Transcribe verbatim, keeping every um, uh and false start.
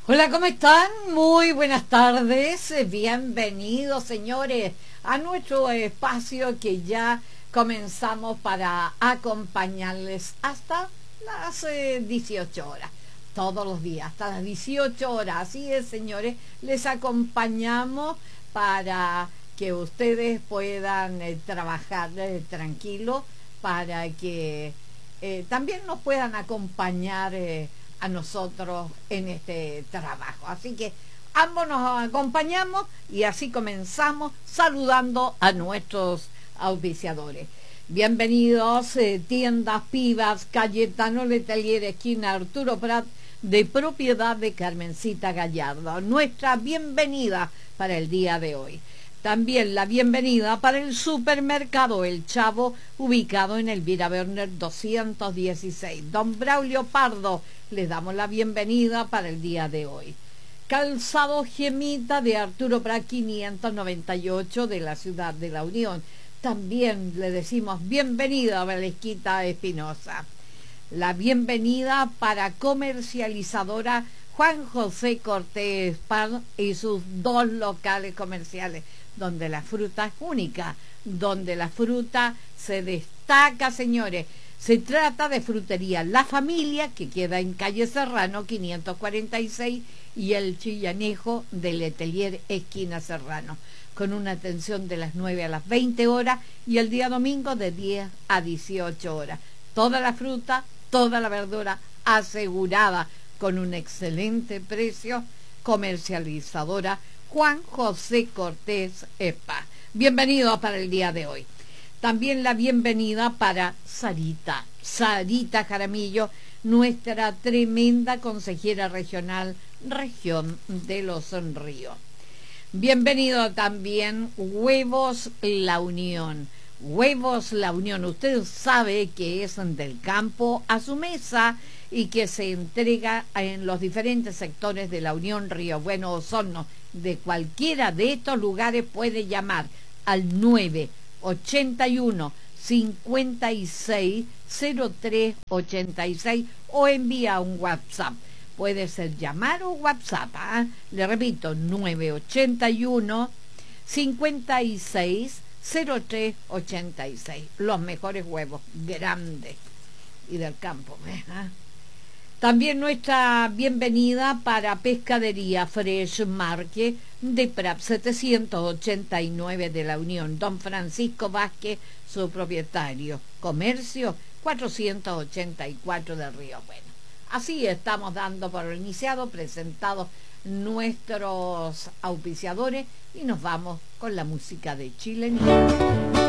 Hola, ¿cómo están? Muy buenas tardes. Bienvenidos, señores, a nuestro espacio que ya comenzamos para acompañarles hasta las eh, dieciocho horas. Todos los días, hasta las dieciocho horas. Así es, señores, les acompañamos para que ustedes puedan eh, trabajar eh, tranquilo, para que eh, también nos puedan acompañar eh, a nosotros en este trabajo. Así que ambos nos acompañamos y así comenzamos saludando a nuestros auspiciadores. Bienvenidos, eh, tiendas Pivas, Cayetano Letelier, esquina Arturo Prat, de propiedad de Carmencita Gallardo. Nuestra bienvenida para el día de hoy. También la bienvenida para el supermercado El Chavo, ubicado en Elvira Werner doscientos dieciséis. Don Braulio Pardo, les damos la bienvenida para el día de hoy. Calzado Gemita de Arturo Prat quinientos noventa y ocho de la ciudad de La Unión. También le decimos bienvenida a Valesquita Espinosa. La bienvenida para comercializadora Juan José Cortés Pan y sus dos locales comerciales, donde la fruta es única, donde la fruta se destaca, señores. Se trata de Frutería La Familia, que queda en calle Serrano quinientos cuarenta y seis, y el Chillanejo de Letelier, esquina Serrano, con una atención de las nueve a las veinte horas y el día domingo de diez a dieciocho horas. Toda la fruta, toda la verdura asegurada con un excelente precio. Comercializadora Juan José Cortés Espa. Bienvenido para el día de hoy. También la bienvenida para Sarita, Sarita Jaramillo, nuestra tremenda consejera regional, región de Los Ríos. Bienvenido también Huevos La Unión. Huevos La Unión, usted sabe que es del campo a su mesa y que se entrega en los diferentes sectores de La Unión, Río Bueno, Osorno. De cualquiera de estos lugares puede llamar al nueve ochenta y uno cincuenta y seis cero tres ochenta y seis o envía un WhatsApp. Puede ser llamar o WhatsApp, ¿eh? Le repito, nueve ochenta y uno cincuenta y seis cero tres ochenta y seis. Los mejores huevos, grandes y del campo, ¿eh? También nuestra bienvenida para Pescadería Fresh Market de Prat setecientos ochenta y nueve de La Unión. Don Francisco Vázquez, su propietario. Comercio cuatrocientos ochenta y cuatro del Río Bueno. Así estamos dando por iniciado, presentados nuestros auspiciadores y nos vamos con la música de Chile.